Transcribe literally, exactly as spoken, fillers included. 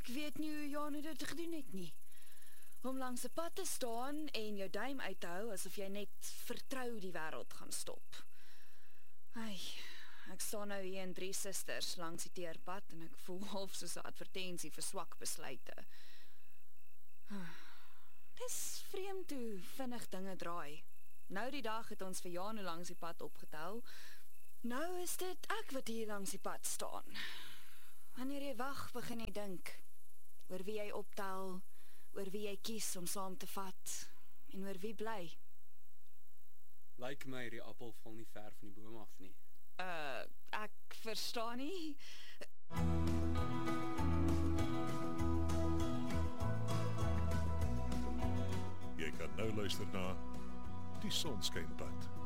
Ek weet nie hoe Janu dit gedoen het nie. Om langs 'n pad te staan en jou duim uit te hou asof jy net vertrou die wêreld gaan stop. Ai, ek staan nou hier in Drie Susters langs die teerpad en ek voel half soos 'n advertensie vir swak besluite. Dis vreemd hoe vinnig dinge draai. Nou die dag het ons vir Janu langs die pad opgetel. Nou is dit ek wat hier langs die pad staan. Wanneer jy wag, begin jy dink oor wie jy optel, oor wie jy kies om saam te vat en oor wie bly. Lyk my die appel val nie ver van die boom af nie. Uh, ek verstaan nie. Jy kan nou luister na Die Sonskynpad.